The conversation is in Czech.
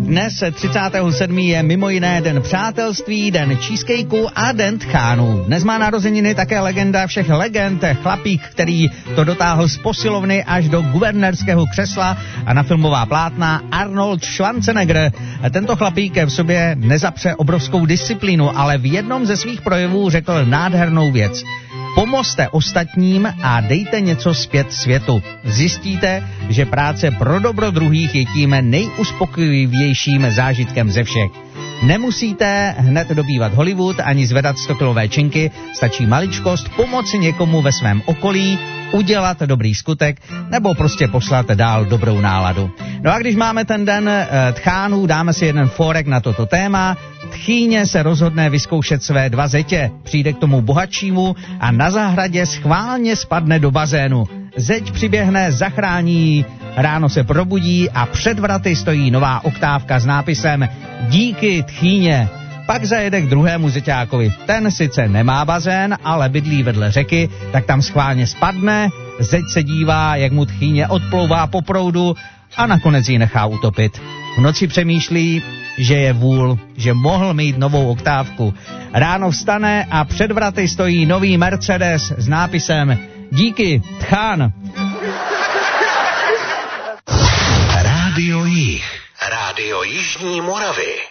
Dnes 37. je mimo jiné den přátelství, den cheesecakeu a den tchánů. Dnes má narozeniny také legenda všech legend, chlapík, který to dotáhl z posilovny až do guvernérského křesla a na filmová plátna, Arnold Schwarzenegger. Tento chlapík v sobě nezapře obrovskou disciplínu, ale v jednom ze svých projevů řekl nádhernou věc. Pomozte ostatním a dejte něco zpět světu. Zjistíte, že práce pro dobro druhých je tím nejuspokojivějším zážitkem ze všech. Nemusíte hned dobývat Hollywood ani zvedat 100kilové činky, stačí maličkost, pomoci někomu ve svém okolí, udělat dobrý skutek nebo prostě poslat dál dobrou náladu. No a když máme ten den tchánů, dáme si jeden fórek na toto téma. Tchýně se rozhodne vyzkoušet své 2 zetě. Přijde k tomu bohatšímu a na zahradě schválně spadne do bazénu. Zeď přiběhne, zachrání, ráno se probudí a před vraty stojí nová oktávka s nápisem Díky tchýně. Pak zajede k druhému zeťákovi. Ten sice nemá bazén, ale bydlí vedle řeky, tak tam schválně spadne, zeď se dívá, jak mu tchýně odplouvá po proudu a nakonec ji nechá utopit. V noci přemýšlí, že je vůl, že mohl mít novou oktávku. Ráno vstane a před vraty stojí nový Mercedes s nápisem Díky, tchán. Rádio Jih, Rádio Jižní Moravy.